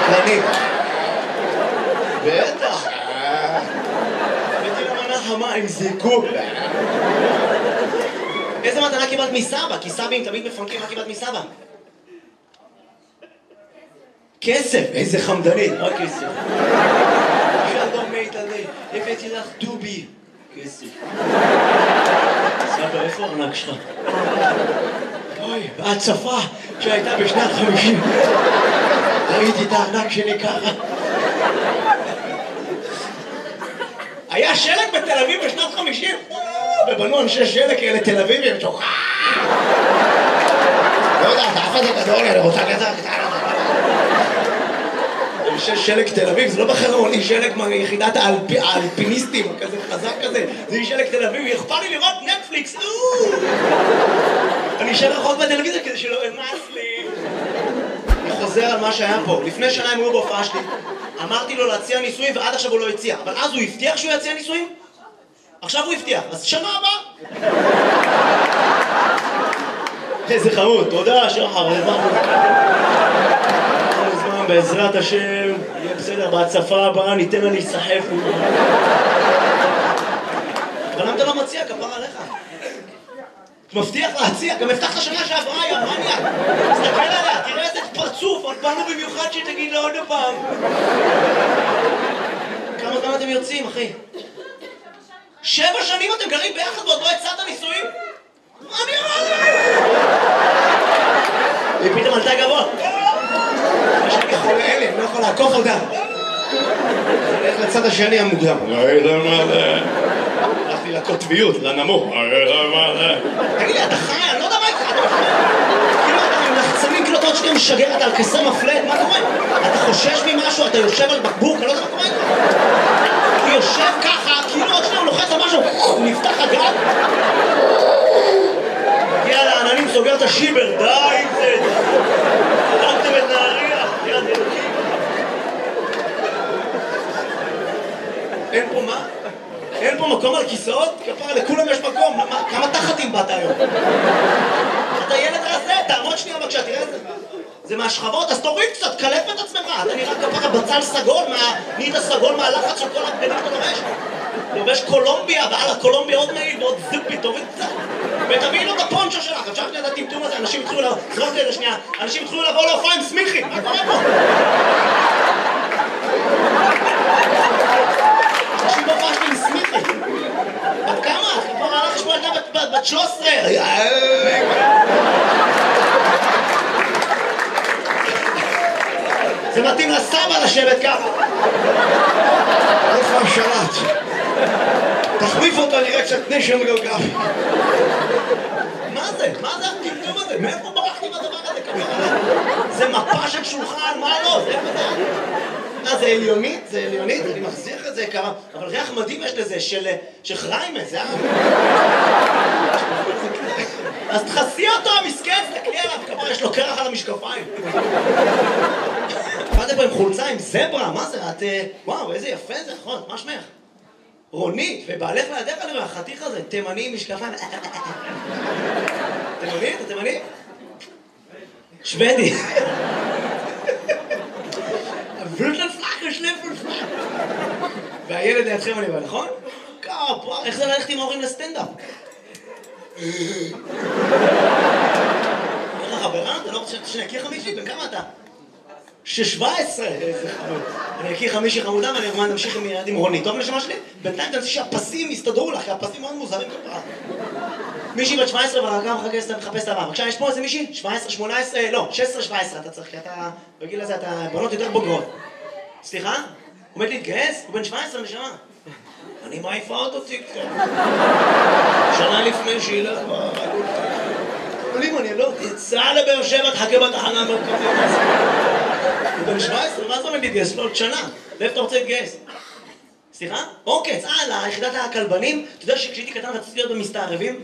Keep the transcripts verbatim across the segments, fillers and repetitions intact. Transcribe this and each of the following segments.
סקרנית. בטח. הבאתי לה מנה חמה עם זיקוק. איזה מתנה קיבלת מסבא? כי סבים תמיד מפנקים, מה קיבלת מסבא? כסף! איזה חמדנית, מה כסף? שלום מיטלי, הבאתי לך דובי. כסף. סבא, איפה הארנק שלך? אוי, בהצפה שהייתה בשנת חמישים. ראיתי את הארנק שלי ככה. היה שלג בתל אביב בשנת חמישים? ובנו אנשי שלג כאלה תל אביבים, שוקה! לא יודע, אתה אף הזה גדול, אני רוצה לזה קטנה. אנשי שלג תל אביב, זה לא בחרון, היא שלג מיחידת האלפיניסטים, כזה חזק כזה. זה היא שלג תל אביב, היא אכפה לי לראות נטפליקס, אני אשאר רחוק בטלוויזיה כדי שלא אמס לי. אני חוזר על מה שהיה פה. לפני שנה הם היו בהופעה שלי. אמרתי לו להציע נישואים ועד עכשיו הוא לא הציע. אבל אז הוא הבטיח שהוא יציע נישואים? עכשיו הוא הבטיח. אז שנה הבאה. איזה חמוד. תודה, שחר. זמן, בעזרת השם. יהיה בסדר. בהצפה הבאה ניתן לה להיסחף. אבל למה אתה לא מציע? כפרה עליך. מבטיח להציע, גם הבטחת שנה שעברה, יא מניאק. תסתכל עליה, תראה איזה פרצוף, עוד באנו במיוחד שתגיד לה עוד פעם. כמה זמן אתם יוצאים, אחי? שבע שנים אתם גרים ביחד ועוד לא הצעת נישואים? מה אני אמר? היא פתאום עלתה גבוה. יש לי חולה אלה, לא יכול לעקוף אותה. אני הולך לצד השני המוקדם. הלכתי לקוטביות, לנמוך. תגיד לי, אתה חי? אני לא יודע מה איתך, אתה כאילו אתה מלחצנים, כאילו אתה עוד שנייה משגר, אתה על כסר מפלט, מה קורה? אתה חושש ממשהו, אתה יושב על בקבוק, אני לא יודע מה קורה איתך. אתה יושב ככה, כאילו עוד שנייה הוא לוחץ על משהו, הוא נפתח הגג. מגיע לעננים, סוגר את השיבר, די עם זה. הרגתם את נהריה, יד אלוקים. אין פה מה? אין פה מקום על כיסאות? כפרה, לכולם יש מקום. כמה תחתים באת היום? אתה ילד רזה, תעמוד שנייה בבקשה, תראה את זה. זה מהשכבות, אז תוריד קצת, קלף את עצמך. אתה נראה כפרה בצל סגול, נהיית סגול מהלחץ של כל הבגדים אתה לובש. לובש קולומביה, ועל הקולומביה עוד מעיל ועוד זופי, תוריד קצת. ותביאי לו את הפונצ'ו שלך, אפשר שנייה את הטמטום הזה, אנשים התחילו לבוא, זרוק לזה שנייה, אנשים התחילו לבוא להופעה עם סמיכי, מה קורה פה? אנשים בהופעה שלי עם סמיכי. בת כמה? כבר הלך לשמוע ילדה בת שלוש עשרה. זה מתאים לסבא לשבת ככה. איפה השלט? תחליף אותו, נראה קצת נשם גלגל. מה זה? מה זה הטמטום הזה? מאיפה ברחתי מהדבר הזה ככה? זה מפה של שולחן, מה לא? זה איפה זה? זה עליונית? זה עליונית? אני מחזיר את זה כמה... אבל ריח מדהים יש לזה, של חריימה, זה... אז תחסי אותו, המסכן, תקלי עליו, כמה יש לו קרח על המשקפיים. באתם פה עם חולצה, עם זברה, מה זה? את... וואו, איזה יפה זה, נכון, מה שמך? רונית, ובעלך לידך אני רואה, החתיך הזה, תימני עם משקפיים. תימני? אתה תימני? שוודי. והילד לידכם אני רואה, נכון? כפה, איך זה ללכת עם ההורים לסטנדאפ? איך החברה? אתה לא רוצה שאני אכיר חמישית? בן כמה אתה? שש-שבע עשרה! איזה חמוד. אני אכיר חמישי חמודה ואני אומר, נמשיך עם ילד עם רונית. טוב לשמה שלי? בינתיים תנסי שהפסים יסתדרו לך, כי הפסים מאוד מוזרים כפרה. מישהי בת שבע עשרה והרגע מחפש את הבא. בבקשה, יש פה איזה מישהי? שבע עשרה, שמונה עשרה, לא, שש עשרה שבע עשרה אתה צריך, כי אתה... בגיל הזה אתה בנות יותר בוגרות. סליחה? הוא עומד להתגייס? הוא בן שבע עשרה נשמה. אני מעיפה אותו טיקטוק. שנה לפני שילך ברגול. אבל אם אני לא... יצא לבאר שבע, תחכה בתחנה המרכזית. הוא בן שבע עשרה, מה זה עומד להתגייס? לא, עוד שנה. ואיפה אתה רוצה להתגייס? סליחה? אוקיי, אה, ליחידת הכלבנים. אתה יודע שכשהייתי קטן רציתי להיות במסתערבים?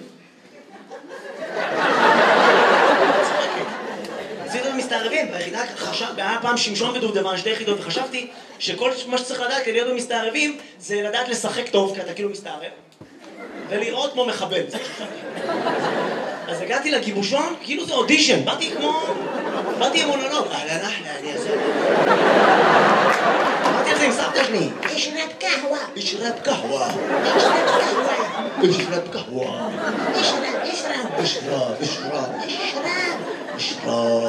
רציתי להיות במסתערבים, והיחידה חשב, היה פעם שמשון ודובדבן, שתי יחידות, וחשבתי שכל מה שצריך לדעת כדי להיות במסתערבים זה לדעת לשחק טוב, כי אתה כאילו מסתערב, ולראות כמו מחבל, זה שחשבתי. אז הגעתי לגיבושון, כאילו זה אודישן, באתי כמו... באתי עם מונולוג, אהלן אחלה, אני אעשה... يعني اشرب قهوة اشرب قهوة اشرب قهوة اشرب قهوة اشرب اشرب اشرب اشرب اشرب اشرب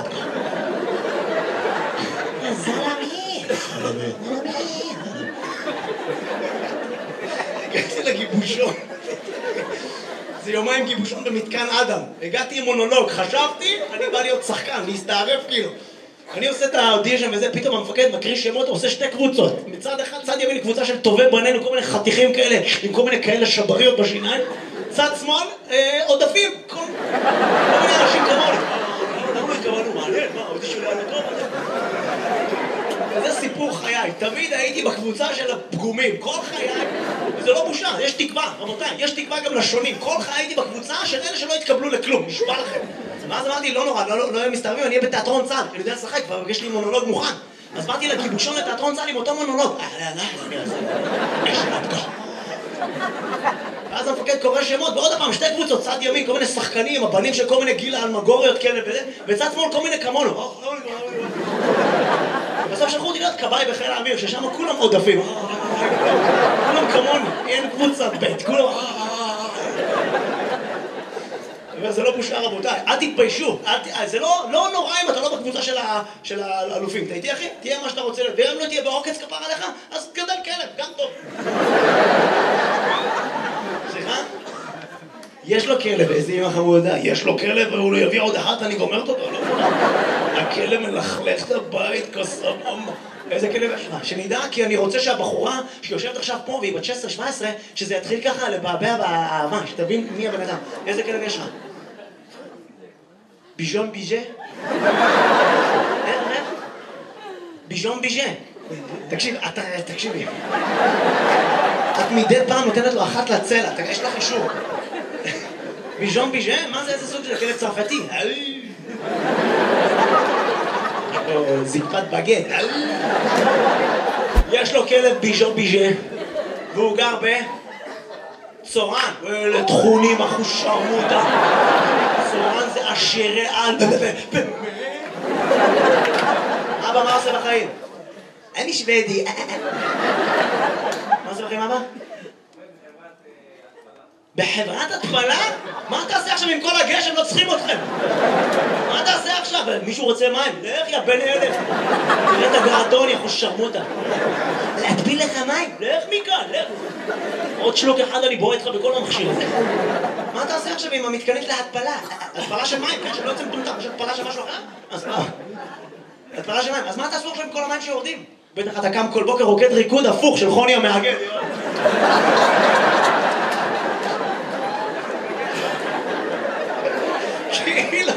يا زلمة زلمة زلمة הגעתי לגיבושון. זה יומיים גיבושון במתקן אדם. הגעתי עם מונולוג, חשבתי, אני בא להיות שחקן, להסתערף כאילו. אני עושה את האודישן וזה, פתאום המפקד מקריא שמות, עושה שתי קבוצות. מצד אחד, צד ימין קבוצה של טובי בנינו, כל מיני חתיכים כאלה, עם כל מיני כאלה שבריות בשיניים. צד שמאל, אה, עודפים, כל, כל מיני אנשים כמוני. למה התכוונו? מעניין, מה, האודישן לא היה טוב? וזה סיפור חיי, תמיד הייתי בקבוצה של הפגומים, כל חיי, וזה לא בושה, יש תקווה, רבותיי, יש תקווה גם לשונים, כל חיי הייתי בקבוצה של אלה שלא התקבלו לכלום, נשבע לכם. ואז אמרתי, לא נורא, לא, לא, לא מסתרבים, אני אהיה בתיאטרון צה"ל, אני יודע לשחק, כבר יש לי מונולוג מוכן. אז באתי לגיבושון לתיאטרון צה"ל עם אותו מונולוג. ואז המפקד קורא שמות, ועוד הפעם, שתי קבוצות, צד ימין, כל מיני שחקנים, הבנים של כל מיני גילה אלמגוריות כאלה וזה, וצד שמאל כל מיני כמונו. בסוף שלחו אותי להיות כבאי בחיל האוויר, ששם כולם עודפים. כולם כמוני, אין קבוצה בית, כולם... וזה לא בושה רבותיי, אל תתביישו, זה לא נורא אם אתה לא בקבוצה של האלופים. אתה איתי אחי? תהיה מה שאתה רוצה להיות, ואם לא תהיה בעוקץ כפר עליך, אז גדל כלב, גם טוב. סליחה? יש לו כלב, איזה אמא חמודה, יש לו כלב והוא לא יביא עוד אחת, אני גומרת אותו, לא? הכלב מלכלך את הבית כסבבה. איזה כלב יש לך? שנדע, כי אני רוצה שהבחורה שיושבת עכשיו פה והיא בת שש עשרה שבע עשרה, שזה יתחיל ככה לבעבע באהבה, שתבין מי הבן אדם. איזה כלב יש לך? ביז'ון ביז'ה? איך, איך? ביז'ון ביז'ה. תקשיב, אתה, תקשיבי. את מדי פעם נותנת לו אחת לצלע, יש לך אישור. ביז'ון ביז'ה? מה זה איזה סוג של כלב צרפתי? או זקפת בגט. יש לו כלב ביז'ון ביז'ה, והוא גר בצורן. אלה תכונים, אחו שרמוטה. צורן זה עשירי על. אבא, מה עושה בחיים? אני שוודי. מה עושה בחיים, אבא? בחברת התפלה? מה אתה עושה עכשיו עם כל הגשם? לא צריכים אתכם. מה אתה עושה עכשיו? מישהו רוצה מים? לך יא בן אלף. תראה את הגרדון, יחו שרמוטה. להטביל לך מים? לך מכאן, לך. עוד שלוק אחד אני בועט לך בכל המכשיר הזה. מה אתה עושה עכשיו עם המתקנית להתפלה? התפלה של מים, כן? שלא יוצא מטומטם, יש התפלה של משהו אחר? אז מה? התפלה של מים. אז מה תעשו עכשיו עם כל המים שיורדים? בטח אתה קם כל בוקר רוקד ריקוד הפוך של חוני המאגד. כאילו,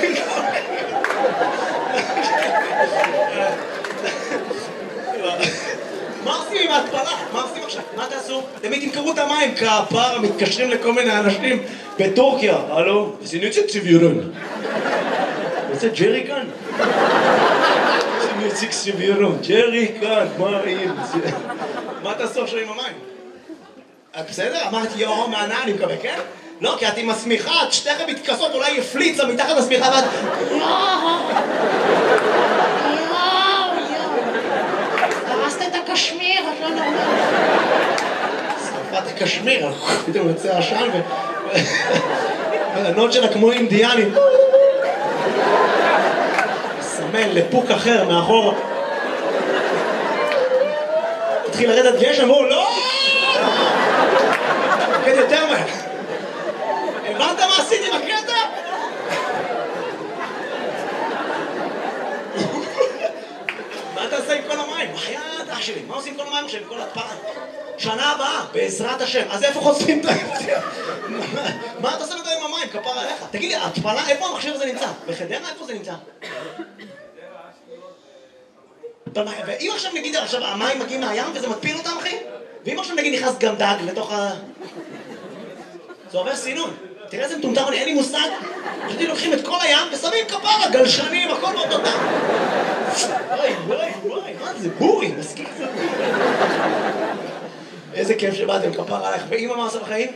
מה עושים עם ההתפלה? מה עושים עכשיו? מה תעשו? תמיד תמכרו את המים, כפר, מתקשרים לכל מיני אנשים בטורקיה. הלו? זה נצא צביורון. זה ג'רי כאן? זה נצא צביורון. ג'רי כאן, מה אם? מה תעשו עכשיו עם המים? בסדר? אמרתי יאו מהנאה, אני מקווה, כן? לא, כי את עם השמיכה, את שתיכם מתכסות, אולי יפליצה מתחת לשמיכה ואת... יואו, יואו. הרסת את הקשמיר, את לא נורמלית. שרפת הקשמיר, פתאום יוצא עשן ו... הנוד שלה כמו אינדיאנים. מסמן לפוק אחר מאחור. התחיל לרדת גשם, והוא לא! כן, יותר מהר. הבנת מה עשיתי בקטע? מה אתה עושה עם כל המים? בחייאת אח שלי, מה עושים עם כל המים עכשיו, עם כל התפלה? שנה הבאה, בעזרת השם. אז איפה חושפים את ה... מה אתה עושה עם המים? כפר עליך. תגיד לי, התפלה, איפה המכשיר הזה נמצא? בחדרה? איפה זה נמצא? ואם עכשיו נגיד, עכשיו המים מגיעים מהים וזה מטפיל אותם, אחי? ואם עכשיו נגיד נכנס גם דג לתוך ה... זה עובר סינון. תראה איזה מטומטם, אין לי מושג. פשוט לוקחים את כל הים ושמים כפרה, גלשנים, הכל באותו דם. וואי, וואי, וואי, מה זה? בורי, מסכים זה. איזה כיף שבאתם, כפרה עליך. ואמא מה עושה בחיים?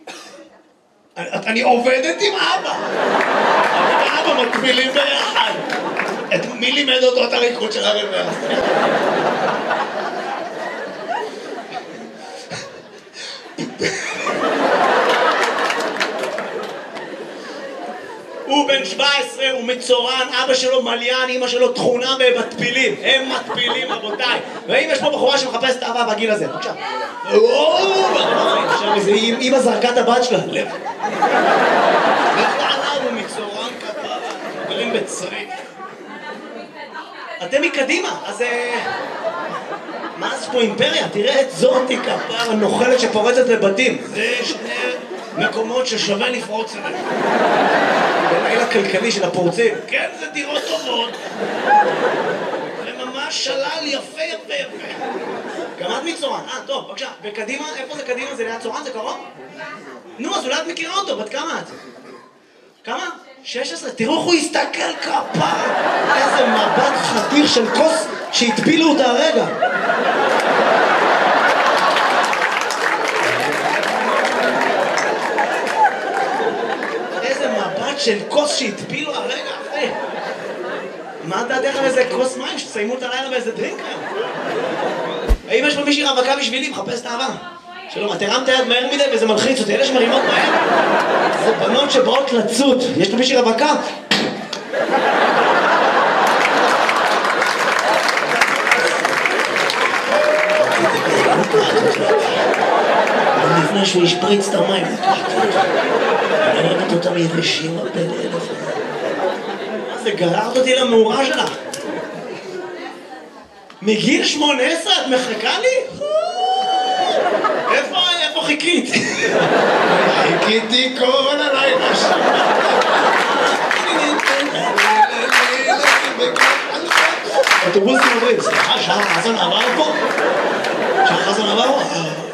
אני עובדת עם אבא. אני ואבא מקבילים ביחד. מי לימד אותו את הריקוד של הרבע? הוא בן שבע עשרה, הוא מצורן, אבא שלו מליין, אמא שלו תכונה במטפילים. הם מטפילים, רבותיי. ואם יש פה בחורה שמחפשת אהבה בגיל הזה, בבקשה. עכשיו איזה אמא זרקה את הבת שלה. לב. הוא מצורן כפרה, גרים בצריק. אתם מקדימה, אז... מה זה פה אימפריה? תראה את זאתי כפרה הנוכלת שפורצת לבתים. זה שני מקומות ששווה לפרוץ אליהם. בלילה הכלכלי של הפורצים. כן, זה דירות טובות. זה ממש שלל יפה יפה יפה. גם את מצורן. אה, טוב, בבקשה. וקדימה, איפה זה קדימה? זה ליד צורן? זה קרוב? נו, אז אולי את מכירה אותו. בת כמה את? כמה? שש עשרה. תראו איך הוא הסתכל כפרה. איזה מבט חתיך של כוס שהטבילו אותה הרגע. של כוס שהטבילו הרגע אחרי. מה דעתך על איזה כוס מים שתסיימו את הלילה באיזה דרינק היום? האם יש פה מישהי רווקה בשבילי? מחפש את האהבה. שלום, את הרמת יד מהר מדי וזה מלחיץ אותי. אלה שמרימות מהר זה בנות שבאות לצוד. יש פה מישהי רווקה? לפני שהוא ישפריץ את המים. אני אוהבת אותם יבשים בן אלף. מה זה, גררת אותי למאורה שלך? מגיל שמונה עשרה את מחכה לי? איפה, איפה חיכית? חיכיתי כל הלילה שם. אוטובוסים עוברים, סליחה, שעה חזון עבר פה? שעה חזון עבר פה?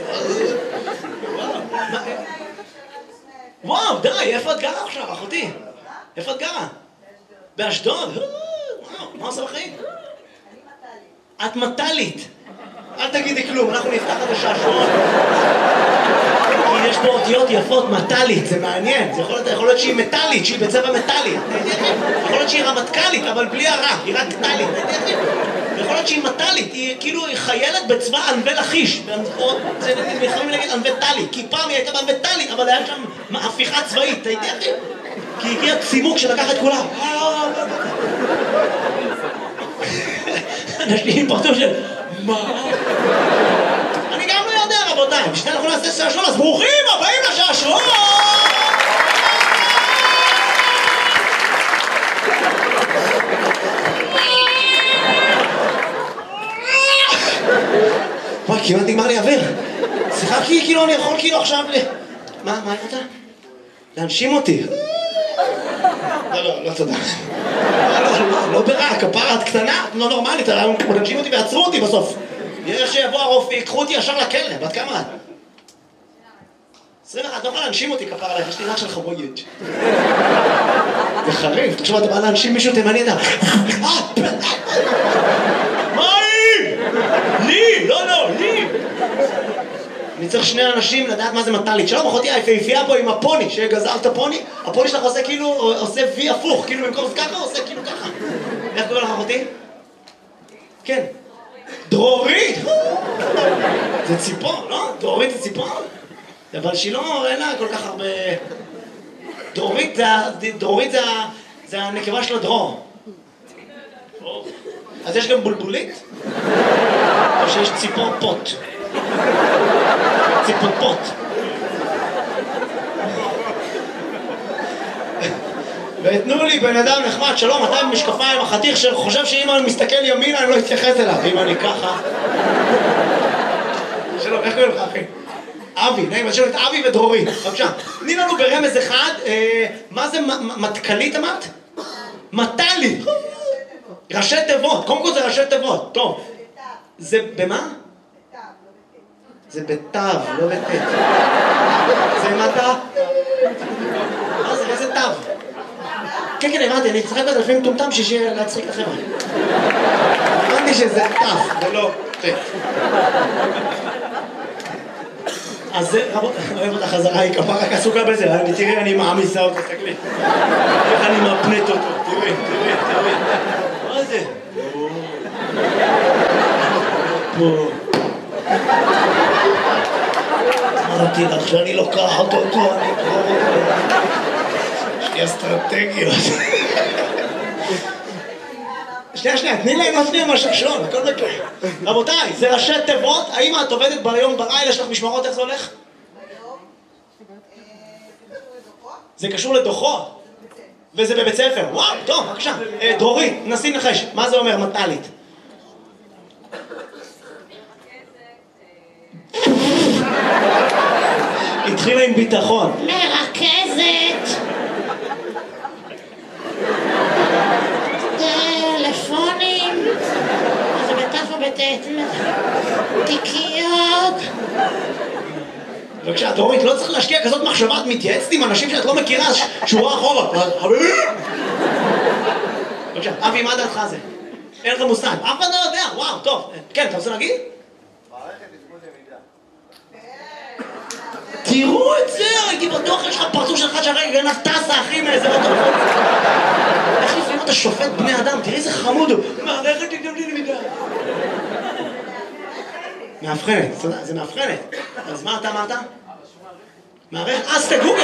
וואו, די, איפה את גרה עכשיו, אחותי? איפה את גרה? באשדוד? וואו, מה עושה בחיים? את מטלית. אל תגידי כלום, אנחנו נפתח את השעשועון. כי יש פה אותיות יפות, מטלית, זה מעניין. זה יכול להיות שהיא מטלית, שהיא בצבע מטלי. יכול להיות שהיא רמטכלית, אבל בלי הרע, היא רק טלית. יכול להיות שהיא מטלית, היא כאילו חיילת בצבא ענבי לכיש. זה יכולים להגיד ענבי טלי, כי פעם היא הייתה בענבי טלי, אבל היה שם הפיכה צבאית, אתה יודע אחי? כי הגיע צימוק שלקח את כולם. אנשים פרטו של... מה? אני גם לא יודע, רבותיי. בשביל אנחנו נעשה שעשועון, אז ברוכים הבאים לשעשועון! וואי, כמעט נגמר לי אוויר. סליחה, כי כאילו אני יכול כאילו עכשיו ל... מה, מה אתה? להנשים אותי. לא, לא, לא תודה. לא, לא, לא, לא ברע, כפרה, את קטנה, את לא נורמלית, להנשים אותי ועצרו אותי בסוף. יש שיבוא הרופא, יקחו אותי ישר לכלא, בת כמה את? עשרים ואחת, לא יכולה להנשים אותי כפרה עליך, יש לי רך של חבויית. זה חריף, תחשוב, אתה בא להנשים מישהו תימני, אתה... מה היא? לי, לא, לא, לי. אני צריך שני אנשים לדעת מה זה מטלית. שלום, אחותי היפהפייה פה עם הפוני, שגזרת הפוני, הפוני שלך עושה כאילו, עושה וי הפוך, כאילו במקום ככה, עושה כאילו ככה. איך קורא לך אחותי? כן. דרורית! זה ציפור, לא? דרורית זה ציפור? אבל שהיא לא, אין לה כל כך הרבה... דרורית זה, דרורית זה, זה הנקבה של הדרור. אז יש גם בולבולית? או שיש ציפור פוט? ציפור פוט. ותנו לי בן אדם נחמד, שלום, אתה עם משקפיים, החתיך שחושב שאם אני מסתכל ימינה אני לא אתייחס אליו, אם אני ככה. שלום, איך קוראים לך אחי? אבי, נעים, תשאלו את אבי ודרורי, בבקשה. תני לנו ברמז אחד, מה זה מטכלית אמרת? מטלית. ראשי תיבות, קודם כל זה ראשי תיבות, טוב. זה במה? זה בתו, לא בתת. זה מטה? מה זה, איזה תו? כן, כן, הבנתי, אני צחק בזה לפעמים טומטם שיהיה להצחיק לכם. הבנתי שזה תו, ולא תת. אז זה, רבות, אוהב אותה חזרה, היא כפה רק עסוקה בזה, תראי, אני מעמיסה אותו, תקלי. איך אני מפנט אותו, תראי, תראי, תראי. מה זה? פה. אמרתי לך שאני לוקחת אותו, אני אקרור אותו. יש לי אסטרטגיות. שנייה, שנייה, תני להם עוד שנייה מהשקשון, הכל בכלל. רבותיי, זה ראשי תיבות, האם את עובדת ביום בלילה, יש לך משמרות, איך זה הולך? זה קשור לדוחות. וזה בבית ספר. וואו, טוב, בבקשה. דרורית, נסי נחש, מה זה אומר מתנ"לית? התחילה עם ביטחון. מרכזת. טלפונים. זה בתף ובטט. תיקיות. בבקשה, דרורית, לא צריך להשקיע כזאת מחשבה, את מתייעצת עם אנשים שאת לא מכירה, שורה אחורה. חביבי! בבקשה, אבי, מה דעתך זה? אין לך מושג. אף אחד לא יודע, וואו, טוב. כן, אתה רוצה להגיד? מערכת עדכון למידה. תראו את זה, הייתי בטוח, יש לך פרצוף שלך שהרגע גנב טסה, אחי, מאיזה אוטו. איך לפעמים אתה שופט בני אדם? תראי איזה חמוד הוא. מערכת עדכון למידה. מאבחנת, זה מאבחנת. אז מה אתה אמרת? מערכת, אז תגוגל.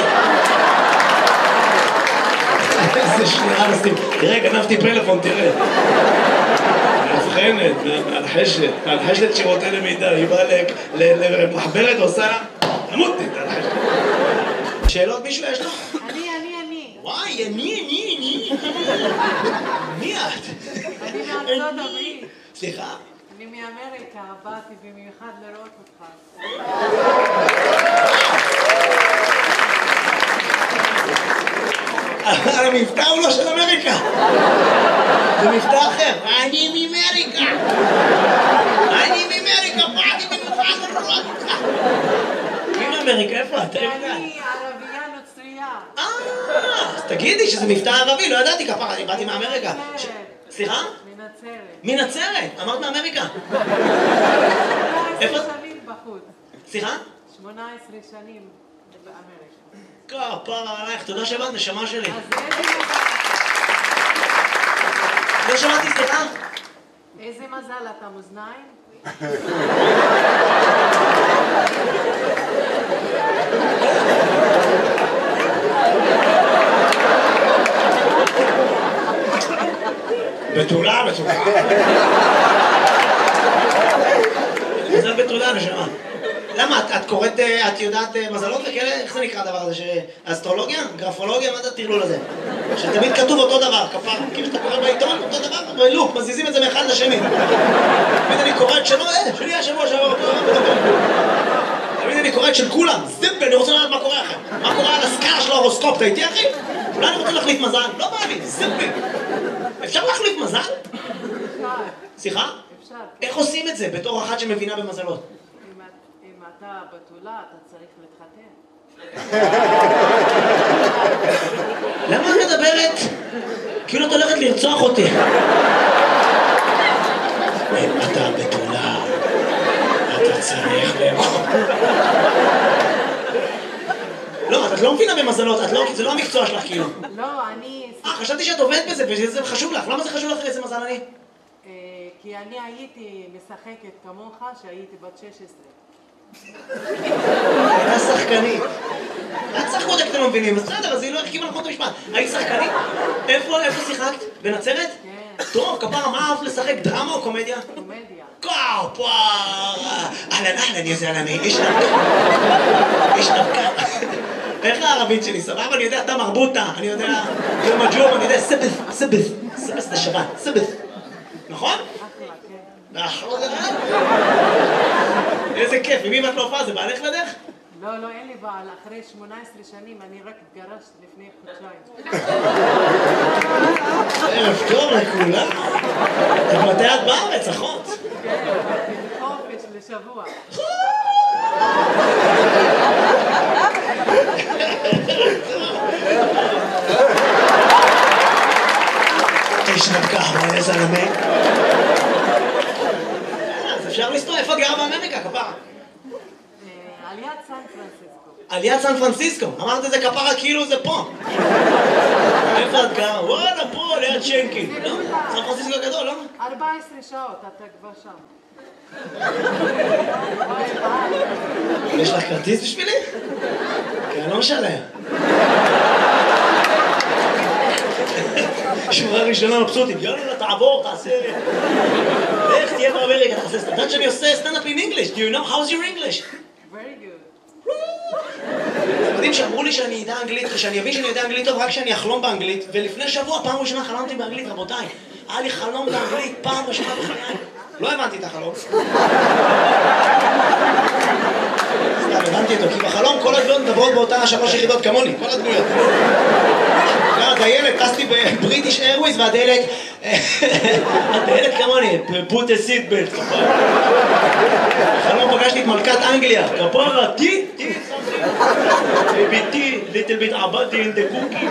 איזה שנייה נשים. תראה, גנבתי פלאפון, תראה. מאבחנת, מהלחשת, מהלחשת שירותי למידה. היא באה למחברת ועושה לה, תמות לי, תלחשת. שאלות מישהו יש לו? אני, אני, אני. וואי, אני, אני, אני. מי את? אני מארצות הברית. סליחה? אני מאמריקה, באתי במיוחד לראות אותך. המבטא הוא לא של אמריקה. זה מבטא אחר. אני מאמריקה. אני מאמריקה, באתי במיוחד לראות אותך. מי מאמריקה? איפה את? אני ערבייה נוצרייה. אה, אז תגידי שזה מבטא ערבי, לא ידעתי כפרה, אני באתי מאמריקה. סליחה? מנצרת. מנצרת, אמרת מאמריקה. איפה? שמונה עשרה שנים בחוץ. סליחה? שמונה עשרה שנים באמריקה. כפרה עלייך, תודה שבאת, נשמה שלי. אז איזה מזל לא שמעתי, סליחה? אתה? איזה מזל אתה, מאזניים? בתולה, בתולה. מזל בתולה, נשמה. למה? את, את קוראת, את יודעת מזלות וכאלה? איך זה נקרא הדבר הזה? אסטרולוגיה? גרפולוגיה? מה זה הטרלול הזה? שתמיד כתוב אותו דבר, כפר. כאילו שאתה קורא בעיתון, אותו דבר, בלופ, מזיזים את זה מאחד לשני. תמיד אני קורא את שלו, אה, שלי השבוע שעבר אותו. תמיד אני קורא את של כולם. זיפי, אני רוצה לדעת מה קורה לכם. מה קורה על הסקאלה של ההורוסקופ, אתה איתי אחי? אולי אני רוצה להחליף מזל? לא בא לי, זיפי. אפשר להחליף מזל? אפשר. סליחה? אפשר. איך עושים את זה בתור אחת שמבינה במזלות? אם את- אם אתה בתולה, אתה צריך להתחתן. למה את מדברת? כאילו את הולכת לרצוח אותי. אם אתה בתולה, אתה צריך לאכול. לא, את לא מבינה במזלות, את לא, זה לא המקצוע שלך כאילו. לא, אני... אה, חשבתי שאת עובדת בזה וזה חשוב לך. למה זה חשוב לך איזה מזל אני? אה, כי אני הייתי משחקת כמוך שהייתי בת שש עשרה. הייתה שחקנית. את שחקות איך אתם לא מבינים, אז בסדר, אז היא לא החכימה נכון את המשפט. היית שחקנית? איפה, איפה שיחקת? בנצרת? כן. טוב, כפרה, מה אהבת לשחק? דרמה או קומדיה? קומדיה. כפרה! אהלן אהלן יא זלמי, איש נרקה. איש נרקה. איך הערבית שלי? סבבה? אני יודע, אתה מרבוטה, אני יודע, זה מג'ום, אני יודע, סבס, סבס, סבס זה שבת, סבס. נכון? אחלה, כן. נכון, זה רע? איזה כיף, עם מי ואת לא הופעה? זה בעלך לדרך? לא, לא, אין לי בעל. אחרי שמונה עשרה שנים אני רק התגרשת לפני חודשיים. ערב טוב לכולם. את מתי את בארץ, אחות? כן, באתי לחופש לשבוע. תשנק ככה, איזה זלמי. אז אפשר לסתור, איפה את גרה באמריקה, כפרה? על יד סן פרנסיסקו. על יד סן פרנסיסקו. אמרת את זה כפרה כאילו זה פה. איפה את גרה? וואלה, פה, ליד שנקי. לא? סן פרנסיסקו גדול, לא? ארבע עשרה שעות, אתה כבר שם. יש לך כרטיס בשבילי? כי אני לא משלם. שורה ראשונה מבסוטים, יאללה, תעבור, תעשה... איך תהיה באמריקה, תעשה סטנדאפ שאני עושה סטנדאפ in English. Do you know how's your English? Very good. אתם יודעים שאמרו לי שאני אדע אנגלית, ושאני אבין שאני יודע אנגלית טוב רק כשאני אחלום באנגלית, ולפני שבוע, פעם ראשונה חלמתי באנגלית, רבותיי. היה לי חלום באנגלית, פעם ראשונה בחיי. לא הבנתי את החלום. סתם, הבנתי אותו, כי בחלום כל הדמויות מדברות באותה שלוש יחידות כמוני, כל הדמויות. הדיילת, טסתי בבריטיש איירוויז, והדיילת... הדיילת כמוני, put a seat belt, כפרה. בחלום פגשתי את מלכת אנגליה, כפרה, טי, טי, ביתי, little bit עבדתי in the cookie.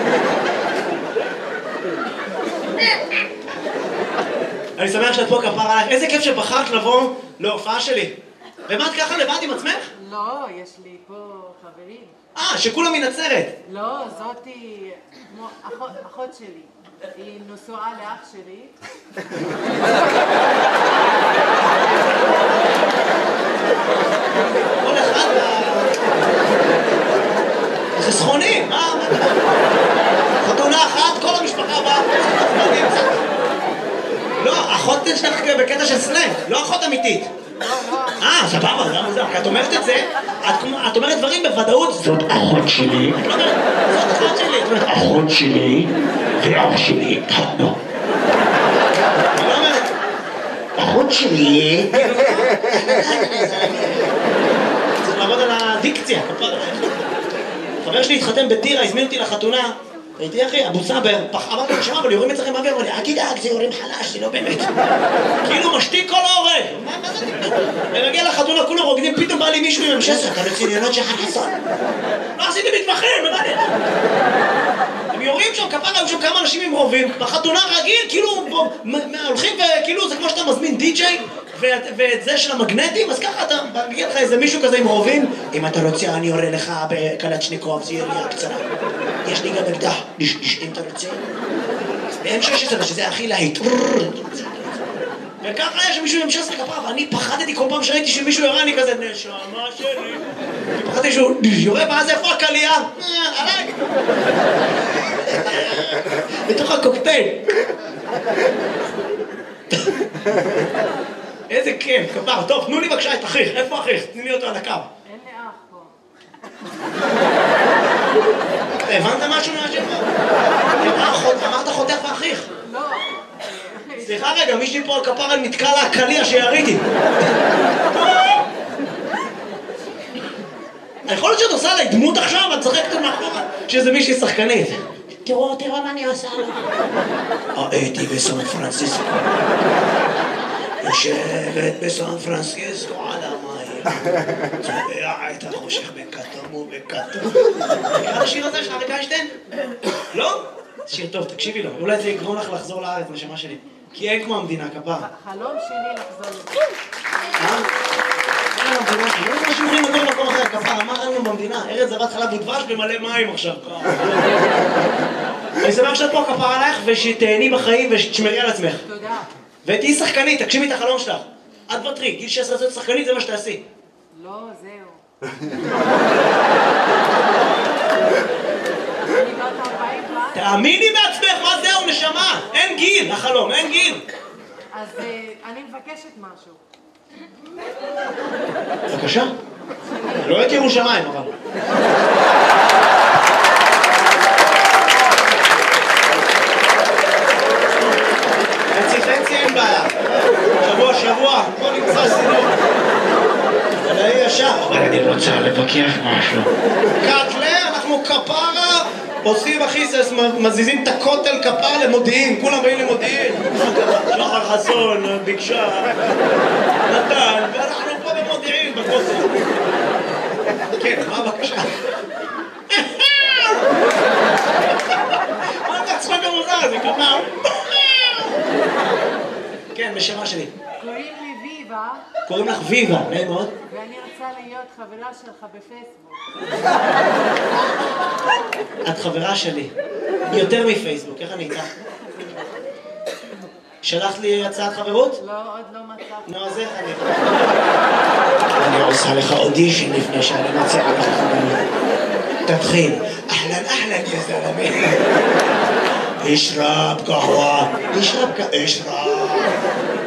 אני שמח שאת פה כפרה עליך, איזה כיף שבחרת לבוא להופעה שלי. ומה את ככה לבד עם עצמך? לא, יש לי פה חברים. אה, שכולם מנצרת. לא, זאתי כמו אחות, אחות שלי. היא נשואה לאח שלי. כל אחד חסכונים, מה? חתונה אחת, כל המשפחה באה. לא, אחות שלך בקטע של סלנג, לא אחות אמיתית. אה, סבבה, למה זה? כי את אומרת את זה, את אומרת דברים בוודאות. זאת אחות שלי. את לא אומרת, זאת אחות שלי. את אומרת, אחות שלי ואח שלי התחתנו. את לא אומרת, אחות שלי. צריך לעבוד על הדיקציה. חבר שלי התחתן בטירה, הזמין אותי לחתונה. הייתי אחי, אבו סאבר, אמרתי לו, שמה, אבל יורים אצלכם באוויר, אמר לי, אל תדאג, זה יורים חלש, זה לא באמת. כאילו משתיק כל ההורג. מה זה? ומגיע לחתונה, כולם רוקדים, פתאום בא לי מישהו עם המשסר, אתה רציני לראות שחר חסון. לא עשיתי מתמחים, מה זה? הם יורים שם, כפרה, היו שם כמה אנשים עם רובים, בחתונה רגיל, כאילו, הולכים וכאילו, זה כמו שאתה מזמין די-ג'יי, ואת זה של המגנטים, אז ככה אתה מגיע לך איזה מישהו כזה עם רובים, אם אתה רוצה, אני יורה לך בקלצ'ניקוב, זה ירייה קצרה. יש לי גם אקדח, אם אתה רוצה. ב-אם שש עשרה, שזה הכי להיט. וככה היה שמישהו עם שש עשרה כפרה, ואני פחדתי כל פעם שראיתי שמישהו יורה, אני כזה, נשמה שלי. אני פחדתי שהוא יורה, ואז איפה הקלייה? עליי. בתוך הקוקטייל. איזה כיף, כפרה. טוב, תנו לי בבקשה את אחיך. איפה אחיך? תני לי אותו על הקו. אין לי אח פה. הבנת משהו מהשם? אמרת חותך ואחיך. לא. סליחה רגע, מישהי פה על כפרה נתקע לה הקליע שיריתי. יכול להיות שאת עושה עליי דמות עכשיו, את צחקת מאחורה שזה מישהי שחקנית. תראו, תראו מה אני עושה לו. הייתי בסן פרנסיסקו. יושבת בסן פרנסיסקו על המים. צובע את החושך בכתום ובכתום. נראה השיר הזה של אריק איינשטיין? לא? שיר טוב, תקשיבי לו. אולי זה יגרום לך לחזור לארץ, נשמה שלי. כי אין כמו המדינה, כפרה. חלום שלי לחזור לזה. אה? אין המדינה, לא יודע שאומרים לגור במקום אחר, כפרה. מה ראינו במדינה? ארץ זבת חלב ודבש במלא מים עכשיו. אני שמח שאת פה כפרה עלייך ושתהני בחיים ושתשמרי על עצמך. תודה. ותהי שחקנית, תגשימי את החלום שלך. את בטרי, גיל שש עשרה להיות שחקנית זה מה שתעשי. לא, זהו. אני בת ארבעים ואז. תאמיני בעצמך, מה זהו נשמה? אין גיל, החלום, אין גיל. אז אה, אני מבקשת משהו. בבקשה. לא את ירושלים, אבל. חצי חצי אין בעיה. שבוע שבוע, בוא נמצא סידור. זה לא ישר. אני רוצה לבקש משהו. קאטלה, אנחנו כפרה, עושים אחיסס, מזיזים את הכותל כפרה למודיעין, כולם באים למודיעין. שחר חסון, ביקשה, נתן, ואנחנו פה במודיעין, בכותל. כן, מה הבקשה? מה אתה צחוק המוזר הזה, כפרה? כן, בשמה שלי. קוראים לי ויה. ויבה, קוראים לך ויבה, נעים מאוד. ואני רוצה להיות חברה שלך בפייסבוק. את חברה שלי. יותר מפייסבוק, איך אני איתך? שלחת לי הצעת חברות? לא, עוד לא מצאתי. נו, אז איך אני... אני עושה לך אודישן לפני שאני מציע לך חברות. תתחיל. אהלן, אהלן, יא זלמי. אשרב קהווה. אשרב קהווה. אשרב.